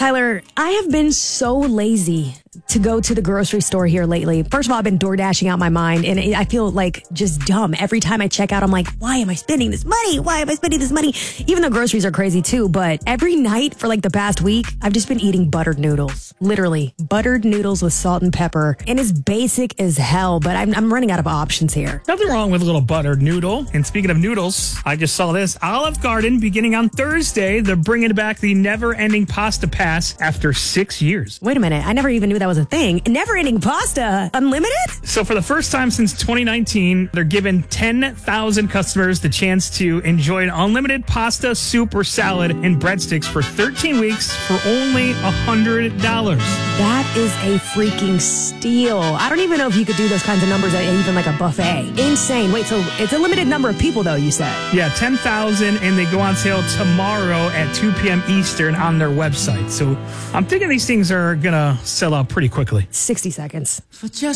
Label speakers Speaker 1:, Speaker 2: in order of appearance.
Speaker 1: Tyler, I have been so lazy to go to the grocery store here lately. First of all, I've been door dashing out my mind, and I feel like just dumb. Every time I check out, I'm like, why am I spending this money? Why am I spending this money? Even though groceries are crazy too, but every night for like the past week, I've just been eating buttered noodles. Literally, buttered noodles with salt and pepper. And it's basic as hell, but I'm running out of options here.
Speaker 2: Nothing wrong with a little buttered noodle. And speaking of noodles, I just saw this. Olive Garden, beginning on Thursday, they're bringing back the never-ending pasta pass after 6 years.
Speaker 1: Wait a minute. I never even knew that was a thing. Never-ending pasta. Unlimited?
Speaker 2: So for the first time since 2019, they're giving 10,000 customers the chance to enjoy an unlimited pasta, soup, or salad and breadsticks for 13 weeks for only $100.
Speaker 1: That is a freaking steal. I don't even know if you could do those kinds of numbers at even like a buffet. Insane. Wait, so it's a limited number of people though, you said?
Speaker 2: Yeah, 10,000, and they go on sale tomorrow at 2 p.m. Eastern on their website. So I'm thinking these things are going to sell out pretty quickly.
Speaker 1: 60 seconds.
Speaker 3: For just